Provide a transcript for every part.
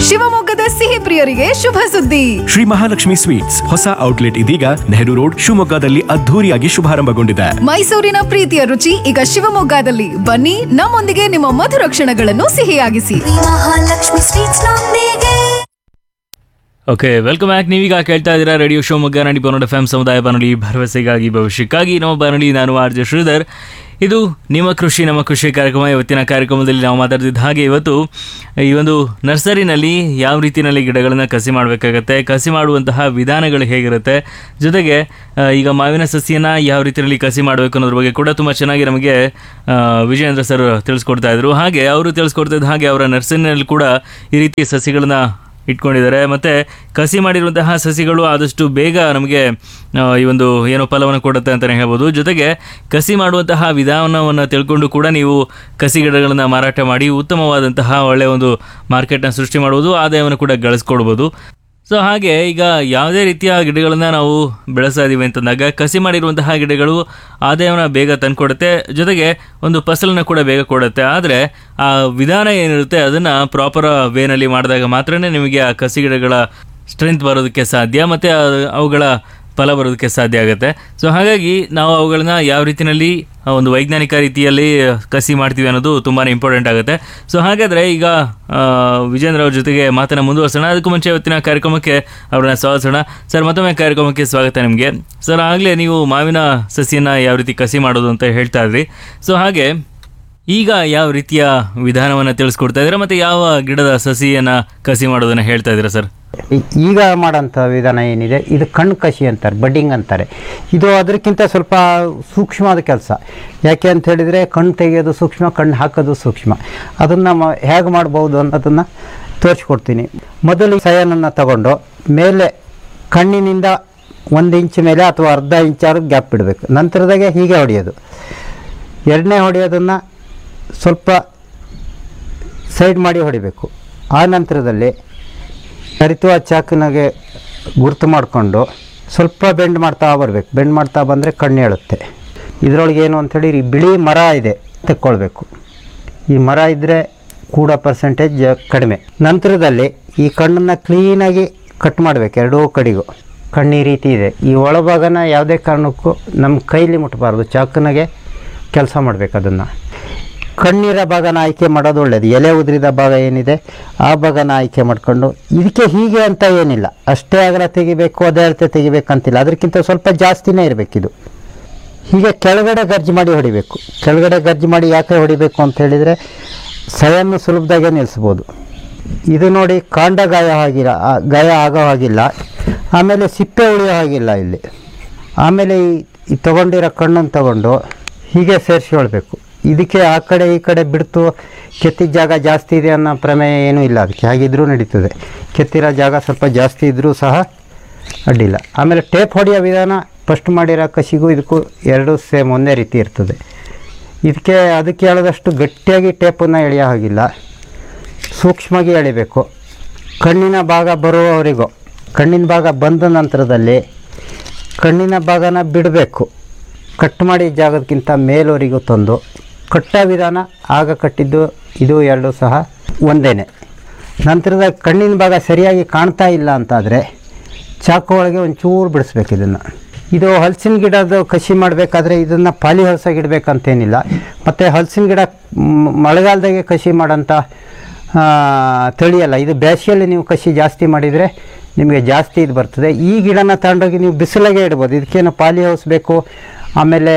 ಶಿವಮೊಗ್ಗದ ಸಿಹಿ ಪ್ರಿಯರಿಗೆ ಶುಭ ಸುದ್ದಿ. ಶ್ರೀ ಮಹಾಲಕ್ಷ್ಮಿ ಸ್ವೀಟ್ಸ್ ಹೊಸ ಔಟ್ಲೆಟ್ ಇದೀಗ ನೆಹರು ರೋಡ್ ಶಿವಮೊಗ್ಗದಲ್ಲಿ ಅದ್ಧೂರಿಯಾಗಿ ಶುಭಾರಂಭಗೊಂಡಿದೆ. ಮೈಸೂರಿನ ಪ್ರೀತಿಯ ರುಚಿ ಈಗ ಶಿವಮೊಗ್ಗದಲ್ಲಿ. ಬನ್ನಿ, ನಮ್ಮೊಂದಿಗೆ ನಿಮ್ಮ ಮಧುರ ಕ್ಷಣಗಳನ್ನು ಸಿಹಿಯಾಗಿಸಿ. ಮಹಾಲಕ್ಷ್ಮಿ ಸ್ವೀಟ್ಸ್ ನೊಂದಿಗೆ. Okay, welcome back. ನೀವೀಗ ಕೇಳ್ತಾ ಇದ್ದೀರಾ ರೇಡಿಯೋ ಶಿವಮೊಗ್ಗ 90.1 FM ಸಮುದಾಯ ಬಾನುಲಿ, ಭರವಸೆಗಾಗಿ ಭವಿಷ್ಯಕ್ಕಾಗಿ. ನಮ್ಮ ಬಾನುಲಿ, ನಾನು ಆರ್.ಜೆ. ಶ್ರೀಧರ್. ಇದು ನಿಮ್ಮ ಕೃಷಿ ನಮ್ಮ ಕೃಷಿ ಕಾರ್ಯಕ್ರಮ. ಇವತ್ತಿನ ಕಾರ್ಯಕ್ರಮದಲ್ಲಿ ನಾವು ಮಾತಾಡ್ತಿದ್ದ ಹಾಗೆ ಇವತ್ತು ಈ ಒಂದು ನರ್ಸರಿನಲ್ಲಿ ಯಾವ ರೀತಿಯಲ್ಲಿ ಗಿಡಗಳನ್ನು ಕಸಿ ಮಾಡಬೇಕಾಗತ್ತೆ, ಕಸಿ ಮಾಡುವಂತಹ ವಿಧಾನಗಳು ಹೇಗಿರುತ್ತೆ, ಜೊತೆಗೆ ಈಗ ಮಾವಿನ ಸಸಿಯನ್ನು ಯಾವ ರೀತಿಯಲ್ಲಿ ಕಸಿ ಮಾಡಬೇಕು ಅನ್ನೋದ್ರ ಬಗ್ಗೆ ಕೂಡ ತುಂಬ ಚೆನ್ನಾಗಿ ನಮಗೆ ವಿಜಯೇಂದ್ರ ಸರ್ ತಿಳಿಸ್ಕೊಡ್ತಾ ಇದ್ರು. ಹಾಗೆ ಅವರು ತಿಳಿಸ್ಕೊಡ್ತಿದ್ದ ಹಾಗೆ ಅವರ ನರ್ಸರಿನಲ್ಲಿ ಕೂಡ ಈ ರೀತಿ ಸಸಿಗಳನ್ನ ಇಟ್ಕೊಂಡಿದ್ದಾರೆ. ಮತ್ತು ಕಸಿ ಮಾಡಿರುವಂತಹ ಸಸಿಗಳು ಆದಷ್ಟು ಬೇಗ ನಮಗೆ ಈ ಒಂದು ಏನೋ ಫಲವನ್ನು ಕೊಡುತ್ತೆ ಅಂತಲೇ ಹೇಳ್ಬೋದು. ಜೊತೆಗೆ ಕಸಿ ಮಾಡುವಂತಹ ವಿಧಾನವನ್ನು ತಿಳ್ಕೊಂಡು ಕೂಡ ನೀವು ಕಸಿ ಗಿಡಗಳನ್ನು ಮಾರಾಟ ಮಾಡಿ ಉತ್ತಮವಾದಂತಹ ಒಳ್ಳೆಯ ಒಂದು ಮಾರ್ಕೆಟ್ನ ಸೃಷ್ಟಿ ಮಾಡ್ಬೋದು, ಆದಾಯವನ್ನು ಕೂಡ ಗಳಿಸ್ಕೊಡ್ಬೋದು. ಸೊ ಹಾಗೆ ಈಗ ಯಾವುದೇ ರೀತಿಯ ಗಿಡಗಳನ್ನು ನಾವು ಬೆಳೆಸ್ತಾ ಇದ್ದೀವಿ ಅಂತಂದಾಗ ಕಸಿ ಮಾಡಿರುವಂತಹ ಗಿಡಗಳು ಆದಾಯವನ್ನು ಬೇಗ ತಂದುಕೊಡುತ್ತೆ, ಜೊತೆಗೆ ಒಂದು ಫಸಲನ್ನು ಕೂಡ ಬೇಗ ಕೊಡುತ್ತೆ. ಆದರೆ ಆ ವಿಧಾನ ಏನಿರುತ್ತೆ ಅದನ್ನು ಪ್ರಾಪರ್ ವೇನಲ್ಲಿ ಮಾಡಿದಾಗ ಮಾತ್ರ ನಿಮಗೆ ಆ ಕಸಿ ಗಿಡಗಳ ಸ್ಟ್ರೆಂತ್ ಬರೋದಕ್ಕೆ ಸಾಧ್ಯ, ಮತ್ತು ಅವುಗಳ ಫಲ ಬರೋದಕ್ಕೆ ಸಾಧ್ಯ ಆಗುತ್ತೆ. ಸೊ ಹಾಗಾಗಿ ನಾವು ಅವುಗಳನ್ನ ಯಾವ ರೀತಿಯಲ್ಲಿ ಒಂದು ವೈಜ್ಞಾನಿಕ ರೀತಿಯಲ್ಲಿ ಕಸಿ ಮಾಡ್ತೀವಿ ಅನ್ನೋದು ತುಂಬಾ ಇಂಪಾರ್ಟೆಂಟ್ ಆಗುತ್ತೆ. ಸೊ ಹಾಗಾದರೆ ಈಗ ವಿಜೇಂದ್ರ ಅವ್ರ ಜೊತೆಗೆ ಮಾತನ್ನು ಮುಂದುವರಿಸೋಣ. ಅದಕ್ಕೂ ಮುಂಚೆ ಇವತ್ತಿನ ಕಾರ್ಯಕ್ರಮಕ್ಕೆ ಅವ್ರನ್ನ ಸ್ವಾಗತಿಸೋಣ. ಸರ್, ಮತ್ತೊಮ್ಮೆ ಕಾರ್ಯಕ್ರಮಕ್ಕೆ ಸ್ವಾಗತ ನಿಮಗೆ. ಸರ್, ಆಗಲೇ ನೀವು ಮಾವಿನ ಸಸಿಯನ್ನು ಯಾವ ರೀತಿ ಕಸಿ ಮಾಡೋದು ಅಂತ ಹೇಳ್ತಾ ಇದ್ರಿ. ಸೊ ಹಾಗೆ ಈಗ ಯಾವ ರೀತಿಯ ವಿಧಾನವನ್ನು ತಿಳಿಸ್ಕೊಡ್ತಾ ಇದ್ದೀರಾ, ಮತ್ತು ಯಾವ ಗಿಡದ ಸಸಿಯನ್ನು ಕಸಿ ಮಾಡೋದನ್ನು ಹೇಳ್ತಾ ಇದ್ದೀರಾ ಸರ್? ಈಗ ಮಾಡೋಂಥ ವಿಧಾನ ಏನಿದೆ ಇದು ಕಣ್ಣು ಕಸಿ ಅಂತಾರೆ, ಬಡ್ಡಿಂಗ್ ಅಂತಾರೆ. ಇದು ಅದಕ್ಕಿಂತ ಸ್ವಲ್ಪ ಸೂಕ್ಷ್ಮವಾದ ಕೆಲಸ. ಯಾಕೆ ಅಂತ ಹೇಳಿದರೆ ಕಣ್ಣು ತೆಗೆಯೋದು ಸೂಕ್ಷ್ಮ, ಕಣ್ಣು ಹಾಕೋದು ಸೂಕ್ಷ್ಮ. ಅದನ್ನು ಹೇಗೆ ಮಾಡ್ಬೋದು ಅನ್ನೋದನ್ನು ತೋರಿಸ್ಕೊಡ್ತೀನಿ. ಮೊದಲು ಸಯನನ್ನು ತಗೊಂಡು ಮೇಲೆ ಕಣ್ಣಿನಿಂದ 1 ಇಂಚ್ ಮೇಲೆ ಅಥವಾ ಅರ್ಧ ಇಂಚಾರು ಗ್ಯಾಪ್ ಬಿಡಬೇಕು. ನಂತರದಾಗೆ ಹೀಗೆ ಹೊಡೆಯೋದು. ಎರಡನೇ ಹೊಡೆಯೋದನ್ನು ಸ್ವಲ್ಪ ಸೈಡ್ ಮಾಡಿ ಹೊಡಿಬೇಕು. ಆ ನಂತರದಲ್ಲಿ ಹರಿತುವ ಚಾಕಿನಾಗೆ ಗುರುತು ಮಾಡಿಕೊಂಡು ಸ್ವಲ್ಪ ಬೆಂಡ್ ಮಾಡ್ತಾ ಬರಬೇಕು. ಬೆಂಡ್ ಮಾಡ್ತಾ ಬಂದರೆ ಕಣ್ಣು ಹೇಳುತ್ತೆ. ಇದರೊಳಗೆ ಏನು ಅಂಥೇಳಿ ಈ ಬಿಳಿ ಮರ ಇದೆ ತೆಕ್ಕೊಳ್ಬೇಕು. ಈ ಮರ ಇದ್ದರೆ ಕೂಡ ಪರ್ಸೆಂಟೇಜ್ ಕಡಿಮೆ. ನಂತರದಲ್ಲಿ ಈ ಕಣ್ಣನ್ನು ಕ್ಲೀನಾಗಿ ಕಟ್ ಮಾಡಬೇಕು. ಎರಡೂ ಕಡೆಗೂ ಕಣ್ಣು ಈ ರೀತಿ ಇದೆ. ಈ ಒಳಭಾಗನ ಯಾವುದೇ ಕಾರಣಕ್ಕೂ ನಮ್ಮ ಕೈಲಿ ಮುಟ್ಟಬಾರ್ದು, ಚಾಕನಾಗೆ ಕೆಲಸ ಮಾಡಬೇಕು. ಅದನ್ನು ಕಣ್ಣಿರೋ ಭಾಗನ ಆಯ್ಕೆ ಮಾಡೋದು ಒಳ್ಳೆಯದು. ಎಲೆ ಉದುರಿದ ಭಾಗ ಏನಿದೆ ಆ ಭಾಗನ ಆಯ್ಕೆ ಮಾಡಿಕೊಂಡು, ಇದಕ್ಕೆ ಹೀಗೆ ಅಂತ ಏನಿಲ್ಲ, ಅಷ್ಟೇ ಅಗಲ ತೆಗಿಬೇಕು ಅದೇ ಅಳತೆ ತೆಗಿಬೇಕಂತಿಲ್ಲ, ಅದಕ್ಕಿಂತ ಸ್ವಲ್ಪ ಜಾಸ್ತಿನೇ ಇರಬೇಕಿದು. ಹೀಗೆ ಕೆಳಗಡೆ ಗರ್ಜು ಮಾಡಿ ಹೊಡಿಬೇಕು. ಕೆಳಗಡೆ ಗರ್ಜು ಮಾಡಿ ಯಾಕೆ ಹೊಡಿಬೇಕು ಅಂತ ಹೇಳಿದರೆ ಸಯನ್ನು ಸುಲಭದಾಗೆ ನಿಲ್ಲಿಸ್ಬೋದು. ಇದು ನೋಡಿ, ಕಾಂಡ ಗಾಯ ಆಗೋ ಹಾಗಿಲ್ಲ, ಆಮೇಲೆ ಸಿಪ್ಪೆ ಉಳಿಯೋ ಹಾಗಿಲ್ಲ ಇಲ್ಲಿ. ಆಮೇಲೆ ಈ ತೊಗೊಂಡಿರೋ ಕಣ್ಣನ್ನು ತಗೊಂಡು ಹೀಗೆ ಸೇರಿಸ್ಕೊಳ್ಬೇಕು. ಇದಕ್ಕೆ ಆ ಕಡೆ ಈ ಕಡೆ ಬಿಡ್ತು ಕೆತ್ತಿದ ಜಾಗ ಜಾಸ್ತಿ ಇದೆ ಅನ್ನೋ ಪ್ರಮೇಯ ಏನೂ ಇಲ್ಲ. ಅದಕ್ಕೆ ಹಾಗಿದ್ರೂ ನಡೀತದೆ. ಕೆತ್ತಿರೋ ಜಾಗ ಸ್ವಲ್ಪ ಜಾಸ್ತಿ ಇದ್ದರೂ ಸಹ ಅಡ್ಡಿಲ್ಲ. ಆಮೇಲೆ ಟೇಪ್ ಹೊಡೆಯೋ ವಿಧಾನ ಫಸ್ಟ್ ಮಾಡಿರೋ ಕಸಿಗೂ ಇದಕ್ಕೂ ಎರಡೂ ಸೇಮ್ ಒಂದೇ ರೀತಿ ಇರ್ತದೆ. ಅದಕ್ಕೆ ಹೇಳೋದಷ್ಟು ಗಟ್ಟಿಯಾಗಿ ಟೇಪನ್ನು ಎಳೆಯೋ ಹಾಗಿಲ್ಲ, ಸೂಕ್ಷ್ಮವಾಗಿ ಎಳಿಬೇಕು. ಕಣ್ಣಿನ ಭಾಗ ಬರುವವರೆಗೂ, ಕಣ್ಣಿನ ಭಾಗ ಬಂದ ನಂತರದಲ್ಲಿ ಕಣ್ಣಿನ ಭಾಗನ ಬಿಡಬೇಕು. ಕಟ್ ಮಾಡಿ ಜಾಗದಕ್ಕಿಂತ ಮೇಲವರೆಗೂ ತಂದು ಕಟ್ಟೋ ವಿಧಾನ ಆಗ ಕಟ್ಟಿದ್ದು ಇದು ಎರಡೂ ಸಹ ಒಂದೇ. ನಂತರದ ಕಣ್ಣಿನ ಭಾಗ ಸರಿಯಾಗಿ ಕಾಣ್ತಾ ಇಲ್ಲ ಅಂತಾದರೆ ಚಾಕು ಒಳಗೆ ಒಂಚೂರು ಬಿಡಿಸ್ಬೇಕು ಇದನ್ನು. ಇದು ಹಲಸಿನ ಗಿಡದ ಕಸಿ ಮಾಡಬೇಕಾದ್ರೆ ಇದನ್ನು ಪಾಲಿ ಹಲಸಾಗಿ ಇಡಬೇಕಂತೇನಿಲ್ಲ. ಮತ್ತು ಹಲಸಿನ ಗಿಡ ಮಳೆಗಾಲದಾಗೆ ಕಸಿ ಮಾಡೋಂಥ ತಳಿಯಲ್ಲ. ಇದು ಬೇಸಿಗೆಯಲ್ಲಿ ನೀವು ಕಸಿ ಜಾಸ್ತಿ ಮಾಡಿದರೆ ನಿಮಗೆ ಜಾಸ್ತಿ ಇದು ಬರ್ತದೆ. ಈ ಗಿಡನ ತಗೊಂಡೋಗಿ ನೀವು ಬಿಸಿಲಾಗೆ ಇಡ್ಬೋದು. ಇದಕ್ಕೇನು ಪಾಲಿ ಹೌಸ್ ಬೇಕು, ಆಮೇಲೆ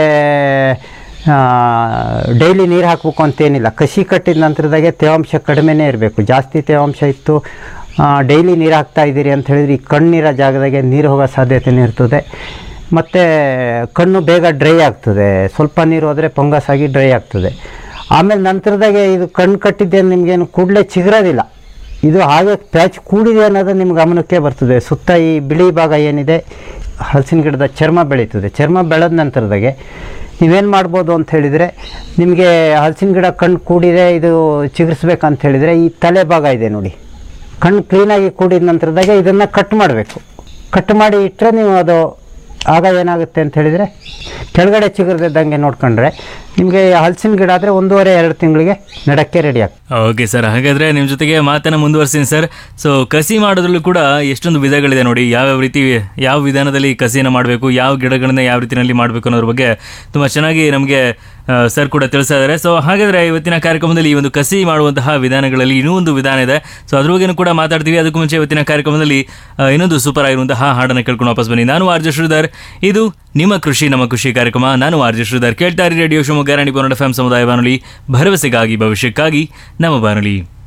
ಡೈಲಿ ನೀರು ಹಾಕಬೇಕು ಅಂತೇನಿಲ್ಲ. ಕಸಿ ಕಟ್ಟಿದ ನಂತರದಾಗೆ ತೇವಾಂಶ ಕಡಿಮೆನೇ ಇರಬೇಕು. ಜಾಸ್ತಿ ತೇವಾಂಶ ಇತ್ತು ಡೈಲಿ ನೀರು ಹಾಕ್ತಾ ಇದ್ದೀರಿ ಅಂತ ಹೇಳಿದ್ರೆ ಈ ಕಣ್ಣಿರೋ ಜಾಗದಾಗೆ ನೀರು ಹೋಗೋ ಸಾಧ್ಯತೆಯೂ ಇರ್ತದೆ. ಮತ್ತು ಕಣ್ಣು ಬೇಗ ಡ್ರೈ ಆಗ್ತದೆ. ಸ್ವಲ್ಪ ನೀರು ಹೋದರೆ ಫಂಗಸ್ ಆಗಿ ಡ್ರೈ ಆಗ್ತದೆ. ಆಮೇಲೆ ನಂತರದಾಗೆ ಇದು ಕಣ್ಣು ಕಟ್ಟಿದ್ದೇನು ನಿಮಗೇನು ಕೂಡಲೇ ಚಿಗುರೋದಿಲ್ಲ. ಇದು ಹಾಗೆ ಪ್ಯಾಚ್ ಕೂಡಿದೆ ಅನ್ನೋದು ನಿಮ್ಮ ಗಮನಕ್ಕೆ ಬರ್ತದೆ. ಸುತ್ತ ಈ ಬಿಳಿ ಭಾಗ ಏನಿದೆ ಹಲಸಿನ ಗಿಡದ ಚರ್ಮ ಬೆಳೀತದೆ. ಚರ್ಮ ಬೆಳೆದ ನಂತರದಾಗೆ ನೀವೇನು ಮಾಡ್ಬೋದು ಅಂತ ಹೇಳಿದರೆ, ನಿಮಗೆ ಹಲಸಿನ ಗಿಡ ಕಣ್ಣು ಕೂಡಿದೆ ಇದು ಚಿಗುರಿಸ್ಬೇಕಂತ ಹೇಳಿದರೆ ಈ ತಲೆ ಭಾಗ ಇದೆ ನೋಡಿ, ಕಣ್ಣು ಕ್ಲೀನಾಗಿ ಕೂಡಿದ ನಂತರದಾಗೆ ಇದನ್ನು ಕಟ್ ಮಾಡಬೇಕು. ಕಟ್ ಮಾಡಿ ಇಟ್ಟರೆ ನೀವು ಅದು ಆಗ ಏನಾಗುತ್ತೆ ಅಂತ ಹೇಳಿದರೆ ಕೆಳಗಡೆ ಚಿಗುರ್ದಿದ್ದಂಗೆ ನೋಡ್ಕೊಂಡ್ರೆ ನಿಮಗೆ ಹಲಸಿನ ಗಿಡ ಆದರೆ 1.5-2 ತಿಂಗಳಿಗೆ ನೆಡಕ್ಕೆ ರೆಡಿ ಆಗ್ತದೆ. ಓಕೆ ಸರ್, ಹಾಗಾದರೆ ನಿಮ್ಮ ಜೊತೆಗೆ ಮಾತನ್ನು ಮುಂದುವರಿಸ್ತೀನಿ ಸರ್. ಸೊ ಕಸಿ ಮಾಡೋದ್ರಲ್ಲೂ ಕೂಡ ಎಷ್ಟೊಂದು ವಿಧಗಳಿದೆ ನೋಡಿ, ಯಾವ್ಯಾವ ರೀತಿ ಯಾವ ವಿಧಾನದಲ್ಲಿ ಕಸಿಯನ್ನು ಮಾಡಬೇಕು, ಯಾವ ಗಿಡಗಳನ್ನ ಯಾವ ರೀತಿಯಲ್ಲಿ ಮಾಡಬೇಕು ಅನ್ನೋದ್ರ ಬಗ್ಗೆ ತುಂಬ ಚೆನ್ನಾಗಿ ನಮಗೆ ಸರ್ ಕೂಡ ತಿಳಿಸ್ತಾ ಇದ್ದಾರೆ. ಸೊ ಹಾಗಾದರೆ ಇವತ್ತಿನ ಕಾರ್ಯಕ್ರಮದಲ್ಲಿ ಈ ಒಂದು ಕಸಿ ಮಾಡುವಂತಹ ವಿಧಾನಗಳಲ್ಲಿ ಇನ್ನೂ ಒಂದು ವಿಧಾನ ಇದೆ. ಸೊ ಅದ್ರ ಬಗ್ಗೆನೂ ಕೂಡ ಮಾತಾಡ್ತೀವಿ. ಅದಕ್ಕೂ ಮುಂಚೆ ಇವತ್ತಿನ ಕಾರ್ಯಕ್ರಮದಲ್ಲಿ ಇನ್ನೊಂದು ಸೂಪರ್ ಆಗಿರುವಂತಹ ಹಾಡನ್ನು ಕೇಳ್ಕೊಂಡು ವಾಪಸ್ ಬನ್ನಿ. ನಾನು ಆರ್ ಜೆ ಶ್ರೀಧರ್, ಇದು ನಿಮ್ಮ ಕೃಷಿ ನಮ್ಮ ಖುಷಿ ಕಾರ್ಯಕ್ರಮ. ನಾನು ಆರ್ ಜೆ ಶ್ರೀಧರ್, ಕೇಳ್ತಾ ಇರಿ ರೇಡಿಯೋ ಶಿವಮೊಗ್ಗ 90.1 FM ಸಮುದಾಯ ಬಾನುಲಿ, ಭರವಸೆಗಾಗಿ ಭವಿಷ್ಯಕ್ಕಾಗಿ ನಮ್ಮ ಬಾನುಲಿ.